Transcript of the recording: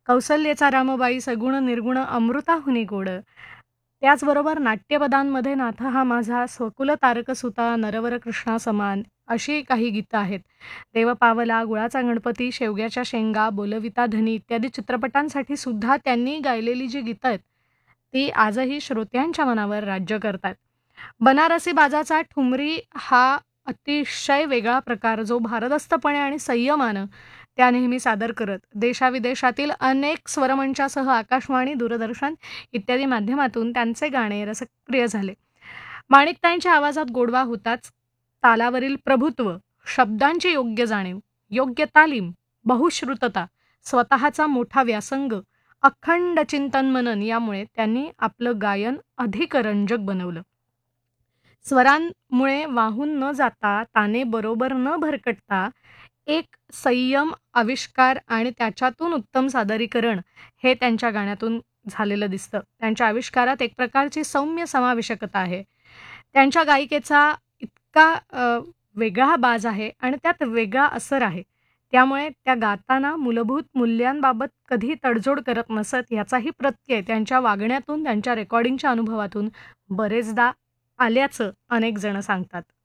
कौसल्येचा रामबाई सगुण निर्गुण अमृताहुनी गोड. त्याचबरोबर नाट्यपदांमध्ये नाथ हा माझा स्वकुल तारक सुता नरवर कृष्णा समान अशी काही गीतं आहेत. देव पावला, गुळाचा गणपती, शेवग्याच्या शेंगा, बोलविता धनी इत्यादी चित्रपटांसाठी सुद्धा त्यांनी गायलेली जी गीतं आहेत ती आजही श्रोत्यांच्या मनावर राज्य करतात. बनारसी बाजाचा ठुमरी हा अतिशय वेगळा प्रकार जो भारदस्तपणे आणि संयमानं त्या नेहमी सादर करत देशाविदेशातील अनेक स्वरमंचासह आकाशवाणी, दूरदर्शन इत्यादी माध्यमातून त्यांचे गाणे रसप्रिय झाले. माणिकताईंच्या आवाजात गोडवा होताच तालावरील प्रभुत्व, शब्दांची योग्य जाणीव, योग्य तालीम, बहुश्रुतता, स्वतःचा मोठा व्यासंग, अखंड चिंतन मनन यामुळे त्यांनी आपलं गायन अधिक रंजक बनवलं. स्वरांमुळे वाहून न जाता, ताने बरोबर न भरकटता एक संयम, आविष्कार आणि त्याच्यातून उत्तम सादरीकरण हे त्यांच्या गाण्यातून झालेलं दिसतं. त्यांच्या आविष्कारात एक प्रकारची सौम्य समावेशकता आहे. त्यांच्या गायिकेचा इतका वेगळा बाज आहे आणि त्यात वेगळा असर आहे. त्यामुळे त्या गाताना मूलभूत मूल्यांबाबत कधी तडजोड करत नसत याचाही प्रत्यय त्यांच्या वागण्यातून, त्यांच्या रेकॉर्डिंगच्या अनुभवातून बरेचदा आल्याचं अनेक जण सांगतात.